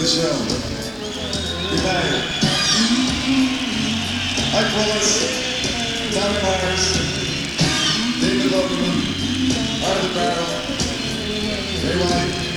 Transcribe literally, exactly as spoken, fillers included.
the show. Good night. Ike Willis, Tommy Myers, David Logan, Arthur Barrow, Ray White.